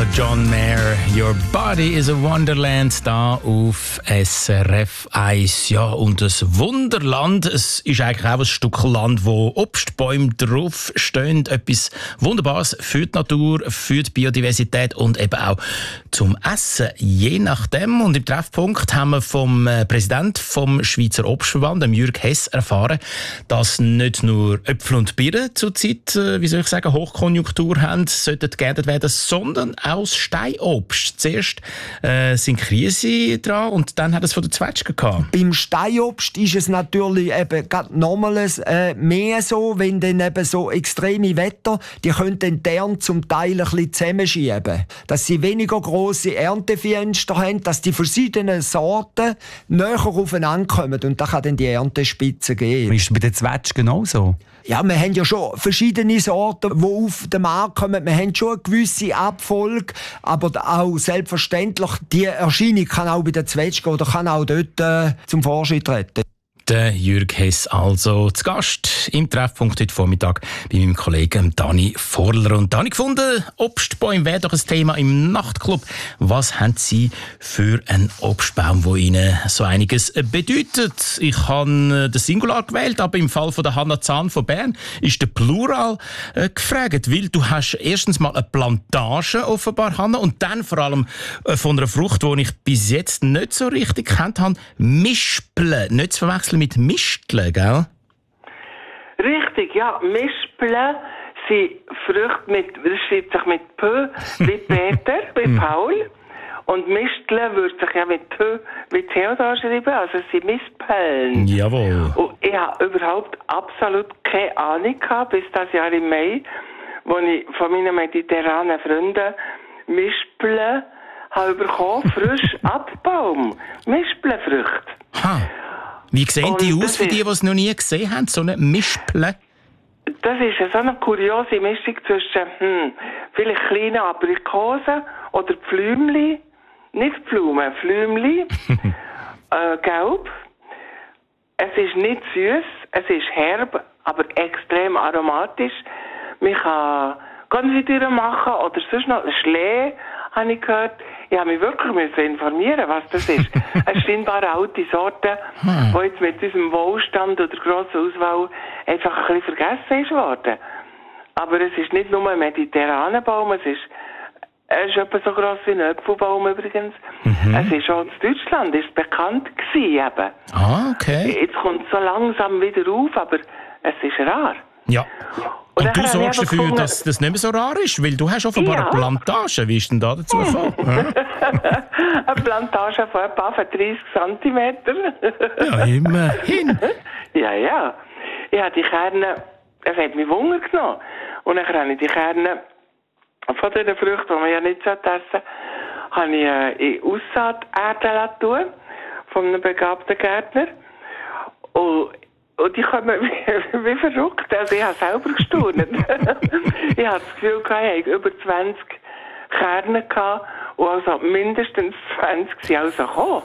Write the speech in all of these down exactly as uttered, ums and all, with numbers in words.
John Mayer. Your body is a wonderland, da auf S R F eins. Ja, und das Wunderland, es ist eigentlich auch ein Stück Land, wo Obstbäume draufstehen. Etwas Wunderbares für die Natur, für die Biodiversität und eben auch zum Essen, je nachdem. Und im Treffpunkt haben wir vom Präsidenten vom Schweizer Obstverband, dem Jürg Hess, erfahren, dass nicht nur Äpfel und Birnen zurzeit, wie soll ich sagen, Hochkonjunktur haben, sollten geerntet werden, sondern auch das Steinobst. Zuerst äh, sind Krise dran und dann hat es von der Zwetschge gehabt. Beim Steinobst ist es natürlich eben nochmals äh, mehr so, wenn dann eben so extreme Wetter, die können den Ernte zum Teil ein bisschen zusammenschieben. Dass sie weniger grosse Erntefenster haben, dass die verschiedenen Sorten näher aufeinander kommen und da kann dann die Erntespitze geben. Ist es bei den Zwetschgen auch so? Ja, wir haben ja schon verschiedene Sorten, die auf den Markt kommen. Wir haben schon eine gewisse Abfolge, aber auch selbstverständlich, die Erscheinung kann auch bei den Zwetschgen oder kann auch dort äh, zum Vorschein treten. Der Jürg Hess also zu Gast im Treffpunkt heute Vormittag bei meinem Kollegen Dani Vorler. Und Dani gefunden, Obstbäume wäre doch ein Thema im Nachtclub. Was haben Sie für einen Obstbaum, der Ihnen so einiges bedeutet? Ich habe den Singular gewählt, aber im Fall von der Hanna Zahn von Bern ist der Plural äh, gefragt, weil du hast erstens mal eine Plantage offenbar, Hanna, und dann vor allem äh, von einer Frucht, die ich bis jetzt nicht so richtig kennt habe, Mispeln, nicht zu verwechseln mit Misteln, gell? Richtig, ja. Mispeln sind Früchte mit, das schreibt sich mit P wie Peter, wie Paul. Und Misteln würde sich ja mit T wie Theodor schreiben, also es sind Mispeln. Jawohl. Und ich habe überhaupt absolut keine Ahnung gehabt, bis das Jahr im Mai, wo ich von meinen mediterranen Freunden Mispeln habe bekommen, frisch Abbaum. Mispelfrüchte. Ha. Wie sehen die Und aus für die, die es noch nie gesehen haben? So eine Mispeln? Das ist so eine kuriose Mischung zwischen hm, vielleicht kleinen Aprikosen oder Pflümli, nicht Blumen, Pflümli, äh, gelb. Es ist nicht süß, es ist herb, aber extrem aromatisch. Man kann Konfitüre machen oder sonst noch Schlee, habe ich gehört. Ich habe mich wirklich informieren, was das ist. Es sind scheinbar alte Sorten, hm. die jetzt mit diesem Wohlstand oder grosser Auswahl einfach ein bisschen vergessen ist worden. Aber es ist nicht nur ein mediterraner Baum, es ist, es ist etwa so gross wie ein Äpfelbaum übrigens. Mhm. Es ist auch in Deutschland ist bekannt gewesen eben. Ah, okay. Jetzt kommt es so langsam wieder auf, aber es ist rar. Ja. Und, und du sorgst dafür, gefunden, dass das nicht mehr so rar ist, weil du hast offenbar ja. eine Plantage. Wie ist denn da dazu gekommen? Eine Plantage von etwa dreißig Zentimeter. Ja, immerhin. Ja, ja. Ich habe die Kerne, es hat mich Wunder genommen. Und dann habe ich die Kerne von diesen Früchten, die man ja nicht essen sollte, habe ich in Aussaaterde tun von einem begabten Gärtner. Und Und die kommen wie, wie verrückt. Also ich habe selber gestaunt. Ich habe das Gefühl, ich hatte über zwanzig Kerne gehabt, und also mindestens zwanzig sind also gekommen.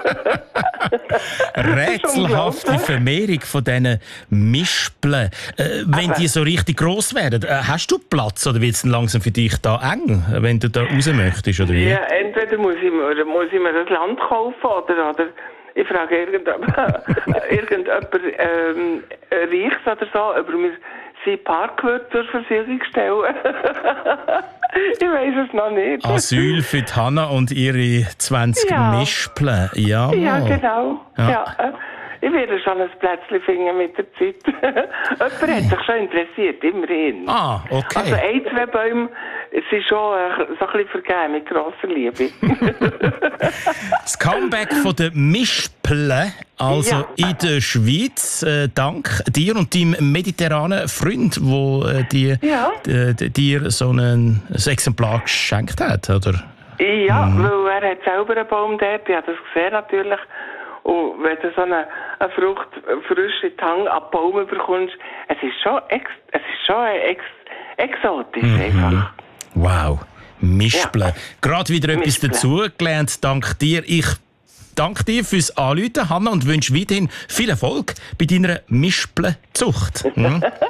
Rätselhafte Vermehrung von diesen Mispeln. Äh, wenn Aber die so richtig gross werden, äh, hast du Platz oder wird es langsam für dich da eng, wenn du da raus möchtest? Oder wie? Ja, entweder muss ich, mir, muss ich mir das Land kaufen oder... oder ich frage irgendjemand, irgendjemand ähm, Reichs oder so, ob wir sein Parkwürde zur Verfügung stellen. Ich weiss es noch nicht. Asyl für die Hanna und ihre zwanzig ja. Mispeln. Ja, ja, genau. Ja. Ja. Ich werde schon ein Plätzchen finden mit der Zeit. Jemand hat sich schon interessiert, immerhin. Ah, okay. Also ein, zwei Bäume sind schon äh, so ein bisschen vergeben mit grosser Liebe. Das Comeback von den Mispeln, also ja. in der Schweiz, äh, dank dir und deinem mediterranen Freund, der äh, die, ja. äh, dir so ein, ein Exemplar geschenkt hat, oder? Ja, mhm. weil er hat selber einen Baum dort, ich habe das gesehen natürlich. Und wenn du so eine, eine Frucht frisch in die Hand ab Baum bekommst, es ist schon, ex, es ist schon ex, exotisch mhm. einfach. Wow, Mispeln. Ja. Gerade wieder etwas Mispeln. dazugelernt, dank dir. Ich danke dir fürs Anrufen, Hanna, und wünsche weiterhin viel Erfolg bei deiner Mispelzucht. Mhm.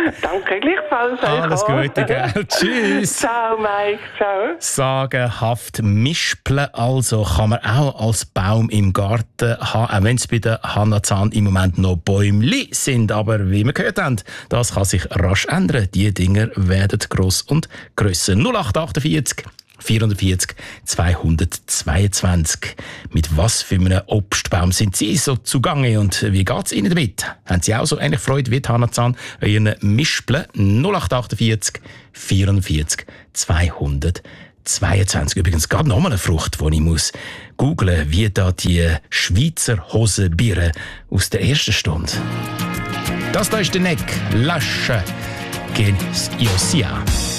Danke gleichfalls. Alles Gute, gell? Tschüss. Ciao, Mike. Ciao. Sagenhaft mispeln, also kann man auch als Baum im Garten haben, auch wenn es bei der Hannah Zahn im Moment noch Bäumli sind. Aber wie wir gehört haben, das kann sich rasch ändern. Die Dinger werden gross und grösser. null acht achtundvierzig vierundvierzig zweihundertzweiundzwanzig. Mit was für einem Obstbaum sind Sie so zugange und wie geht es Ihnen damit? Haben Sie auch so ähnlich Freude wie Hannah Zahn an Ihren Mispeln? null acht achtundvierzig vierundvierzig zweihundertzweiundzwanzig. Übrigens gerade nochmal eine Frucht, die ich muss googlen, wie da die Schweizer Hosenbiere aus der ersten Stunde. Das da ist der Neck. Lasche. Gen Iosia.